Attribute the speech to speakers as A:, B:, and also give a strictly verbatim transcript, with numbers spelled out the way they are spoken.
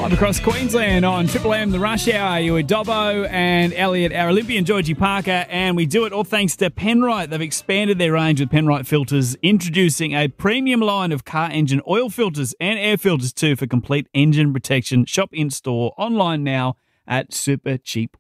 A: Live across Queensland on Triple M, the Rush Hour. You're with Dobbo and Elliot, our Olympian Georgie Parker, and we do it all thanks to Penrite. They've expanded their range with Penrite filters, introducing a premium line of car engine oil filters and air filters too for complete engine protection. Shop in store, online now at Supercheap